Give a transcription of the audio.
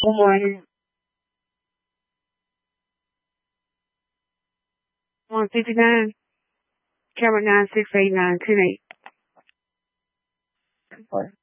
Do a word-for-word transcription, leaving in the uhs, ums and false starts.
Good morning. one fifty-nine, camera nine six eight nine ten eight.